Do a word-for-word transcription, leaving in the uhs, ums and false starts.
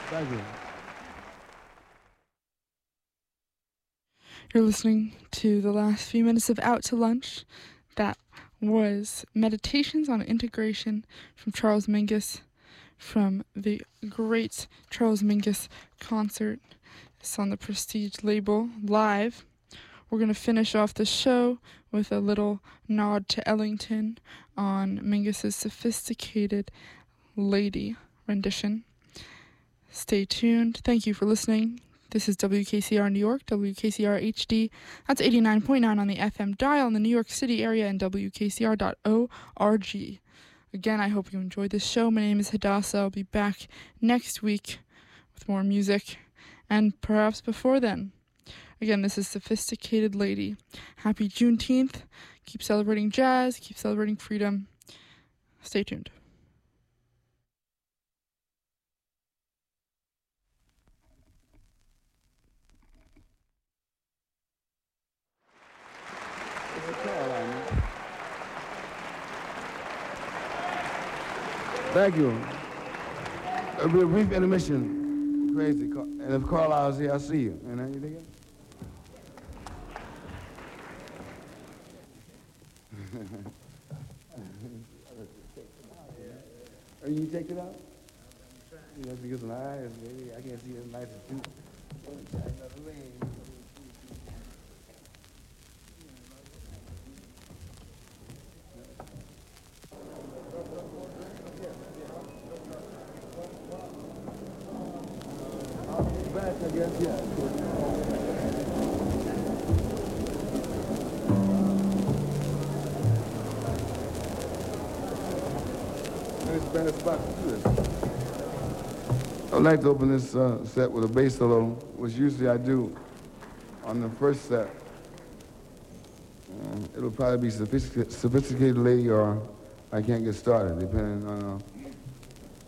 Thank you. You're listening to the last few minutes of Out to Lunch. That was Meditations on Integration from Charles Mingus from the great Charles Mingus concert. It's on the Prestige label, live. We're going to finish off the show with a little nod to Ellington on Mingus's Sophisticated Lady rendition. Stay tuned. Thank you for listening. This is W K C R New York, W K C R H D. That's eighty-nine point nine on the F M dial in the New York City area and W K C R dot org. Again, I hope you enjoyed this show. My name is Hadassah. I'll be back next week with more music, and perhaps before then. Again, this is Sophisticated Lady. Happy Juneteenth. Keep celebrating jazz. Keep celebrating freedom. Stay tuned. Thank you. It'll be a brief intermission. Crazy. And if Carlisle's here, I'll see you. You know, you dig it? Oh, you take it out? You have to get some eyes, baby. I can't see it as nice as you. I guess, yeah. It's a better spot to do this. I'd like to open this uh, set with a bass solo, which usually I do on the first set. Uh, it'll probably be sophisticated, sophisticated Lady or I Can't Get Started, depending on uh,